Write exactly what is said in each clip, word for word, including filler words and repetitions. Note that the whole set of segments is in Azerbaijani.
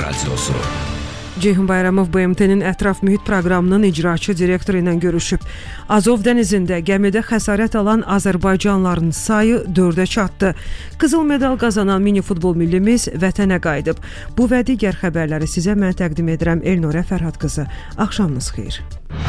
Radyosu. Ceyhun Bayramov B M T'nin ətraf mühit proqramının icraçı direktoru ilə görüşüb. Azov dənizində gəmidə xəsarət alan Azərbaycanlıların sayı dördə çatdı. Qızıl medal qazanan mini futbol millimiz vətənə qayıdıb. Bu və digər xəbərləri sizə mən təqdim edirəm Elnurə Fərhad qızı. Axşamınız xeyir.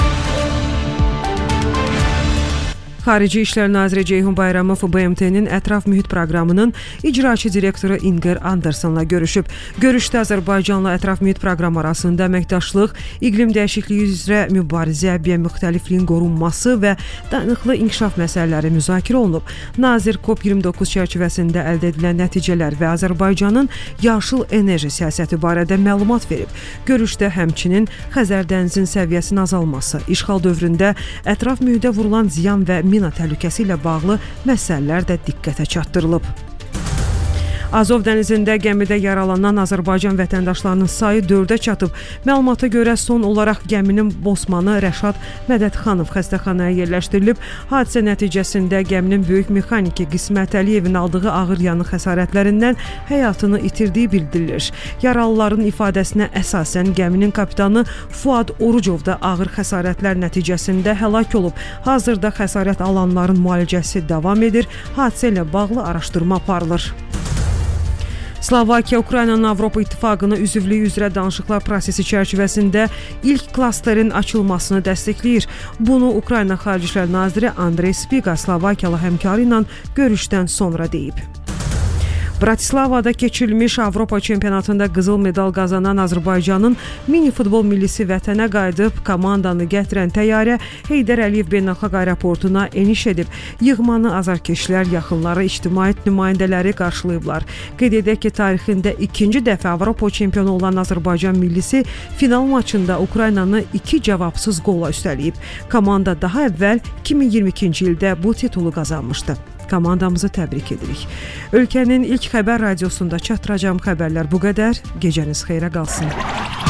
Xarici İşlər Naziri Ceyhun Bayramov B M T'nin ətraf mühit proqramının icraçı direktoru İnger Andersonla görüşüb. Görüşdə Azərbaycanla ətraf mühit proqramı arasında əməkdaşlıq, iqlim dəyişikliyi üzrə mübarizə, biomüxtəlifliyin qorunması və dayanıqlı inkişaf məsələləri müzakirə olunub. Nazir COP iyirmi doqquz çərçivəsində əldə edilən nəticələr və Azərbaycanın yaşıl enerji siyasəti barədə məlumat verib. Görüşdə həmçinin Xəzər dənizinin səviyyəsinin azalması, işğal dövründə ətraf mühitə vurulan ziyan və mina təhlükəsi ilə bağlı məsələlər də diqqətə çatdırılıb. Azov dənizində gəmidə yaralanan Azərbaycan vətəndaşlarının sayı dördə çatıb. Məlumata görə son olaraq gəminin bosmanı Rəşad Mədədxanov xəstəxanaya yerləşdirilib. Hadisə nəticəsində gəminin böyük mexaniki Qismət Əliyevin aldığı ağır yanıq xəsarətlərindən həyatını itirdiyi bildirilir. Yaralıların ifadəsinə əsasən gəminin kapitanı Fuad Orucov da ağır xəsarətlər nəticəsində həlak olub. Hazırda xəsarət alanların müalicəsi davam edir. Hadisə ilə bağlı araşdırma aparılır. Slovakiya Ukraynanın Avropa İttifaqına üzvlüyü üzrə danışıqlar prosesi çərçivəsində ilk klasterin açılmasını dəstəkləyir. Bunu Ukrayna Xarici İşlər Naziri Andrey Spiga Slovakiyalı həmkarı ilə görüşdən sonra deyib. Bratislavada keçirilmiş Avropa çempionatında qızıl medal qazanan Azərbaycanın mini futbol millisi vətənə qayıdıb. Komandanı gətirən təyyarə Heydər Əliyev beynəlxalq aeroportuna eniş edib. Yığmanı azarkeşlər, yaxınları, ictimaiyyət nümayəndələri qarşılayıblar. Qeyd edək ki, tarixində ikinci dəfə Avropa çempionu olan Azərbaycan millisi final maçında Ukraynanı iki cavabsız qolla üstələyib. Komanda daha əvvəl iki min iyirmi ikinci ildə bu titulu qazanmışdı. Komandamızı təbrik edirik. Ölkənin ilk xəbər radiosunda çatdıracağım xəbərlər bu qədər. Gecəniz xeyrə qalsın.